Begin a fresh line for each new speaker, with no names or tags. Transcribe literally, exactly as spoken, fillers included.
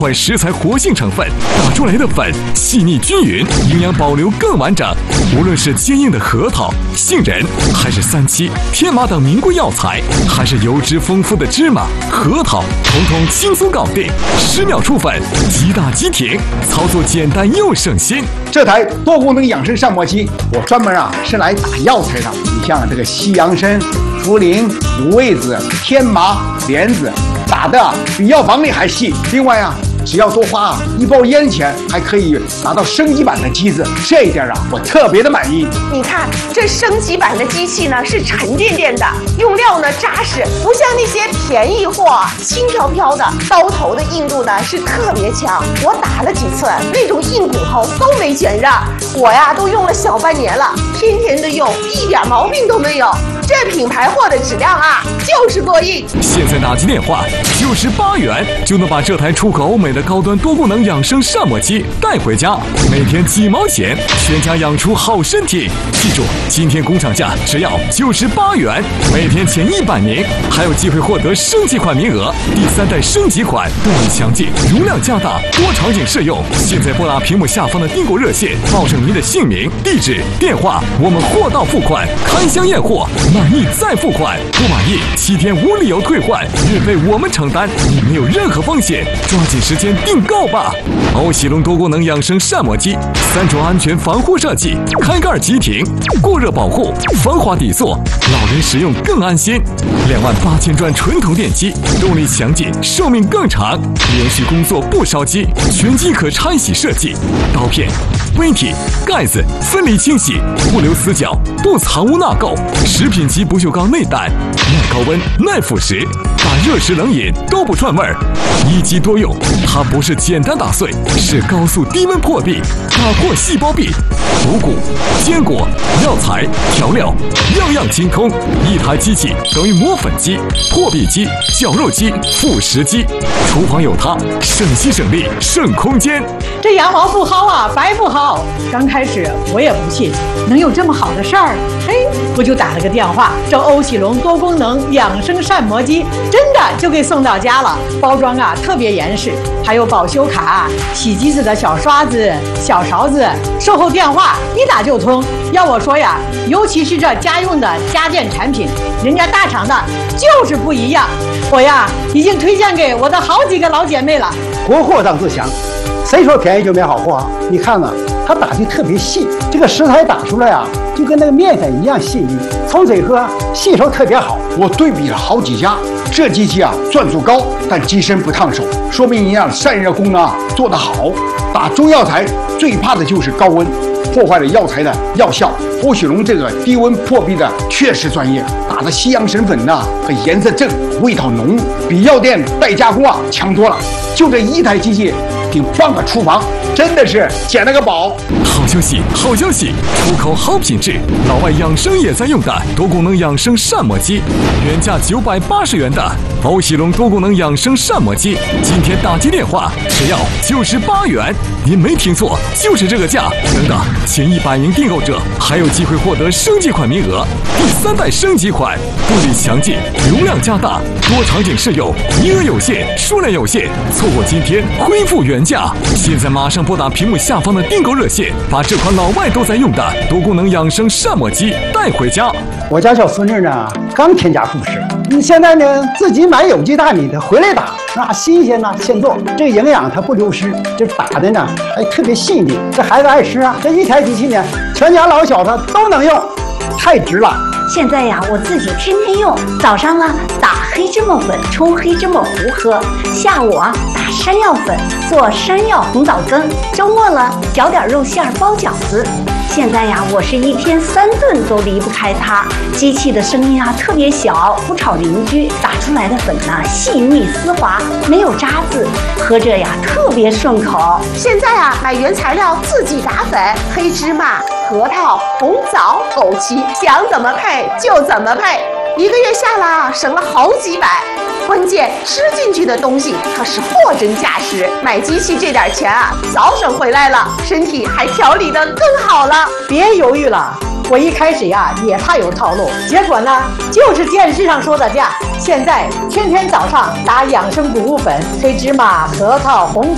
换食材活性成分，打出来的粉细腻均匀，营养保留更完整。无论是坚硬的核桃、杏仁，还是三七、天麻等名贵药材，还是油脂丰富的芝麻、核桃，统统轻松搞定，十秒出粉，即打即停，操作简单又省心。
这台多功能养生膳魔机，我专门啊是来打药材的。你像这个西洋参、茯苓、五味子、天麻、莲子，打的比药房里还细。另外啊，只要多花一包烟钱，还可以拿到升级版的机子，这一点啊，我特别的满意。
你看，这升级版的机器呢是沉甸甸的，用料呢扎实，不像那些便宜货轻飘飘的，刀头的硬度呢是特别强。我打了几次，那种硬骨头都没卷上。我呀都用了小半年了，天天的用，一点毛病都没有。这品牌货的质量啊，就是过硬。
现在打击电话九十八元就能把这台出口欧美的高端多功能养生膳魔机带回家，每天几毛钱，全家养出好身体。记住，今天工厂价只要九十八元，每天前一百名还有机会获得升级款名额。第三代升级款动力强劲，容量加大，多场景适用。现在拨打屏幕下方的订购热线，报上您的姓名、地址、电话，我们货到付款，开箱验货，满意再付款，不满意七天无理由退换，运费我们承担，你没有任何风险，抓紧时间订购吧！欧喜龙多功能养生膳魔机，三重安全防护设计，开盖即停，过热保护，防滑底座，老人使用更安心。两万八千转纯铜电机，动力强劲，寿命更长，连续工作不烧机，全机可拆洗设计，刀片、杯体、盖子分离清洗，不留死角，不藏污纳垢。食品级不锈钢内胆，耐高温、耐腐蚀，打热食冷饮都不串味儿。一机多用，它不是简单打碎，是高速低温破壁，打破细胞壁。五谷、坚果、药材、调料，样样精通。一台机器等于磨粉机、破壁机、绞肉机、副食机。厨房有它，省心省力省空间。
这羊毛不薅啊，白不薅。刚开始我也不信能有这么好的事儿，嘿，我就打了个电话，这欧喜龙多功能养生膳魔机真的就给送到家了，包装啊特别严实，还有保修卡、洗机子的小刷子、小勺子，售后电话一打就通。要我说呀，尤其是这家用的家电产品，人家大厂的就是不一样。我呀已经推荐给我的好几个老姐妹了。
国货当自强，谁说便宜就没好货啊？你看呢，它打的特别细，这个食材打出来啊，就跟那个面粉一样细腻，从嘴喝吸收特别好。我对比了好几家，这机器啊转速高，但机身不烫手，说明你让散热功能啊做得好。打中药材最怕的就是高温，破坏了药材的药效。欧喜龙这个低温破壁的确实专业，打的西洋参粉呐、啊，和颜色正，味道浓，比药店代加工啊强多了。就这一台机器顶半个厨房，真的是捡了个宝。
好消息，好消息！出口好品质，老外养生也在用的多功能养生膳魔机，原价九百八十元的欧喜龙多功能养生膳魔机，今天打击电话只要九十八元，您没听错，就是这个价。等等，前一百名订购者还有机会获得升级款名额，第三代升级款，动力强劲，容量加大，多场景适用，名额有限，数量有限，错过今天恢复原价。现在马上拨打屏幕下方的订购热线，把这款老外都在用的多功能养生膳魔机带回家。
我家小孙女呢，刚添加护士，你现在呢自己买有机大米的回来打，那新鲜呐，现做，这个营养它不流失，这打的呢还特别细腻，这孩子爱吃啊。这一台机器呢，全家老小他都能用，太值了。
现在呀，我自己天天用，早上呢打黑芝麻粉冲黑芝麻糊喝，下午啊打山药粉做山药红枣羹，周末了搅点肉馅包饺子。现在呀，我是一天三顿都离不开它。机器的声音啊特别小，不吵邻居。打出来的粉呢细腻丝滑，没有渣子，喝着呀特别顺口。
现在啊，买原材料自己打粉，黑芝麻、核桃、红枣、枸杞，想怎么配就怎么配。一个月下来省了好几百。关键吃进去的东西可是货真价实，买机器这点钱啊，早省回来了，身体还调理得更好了。
别犹豫了，我一开始呀也怕有套路，结果呢就是电视上说的价。现在天天早上打养生谷物粉，黑芝麻、核桃、红枣。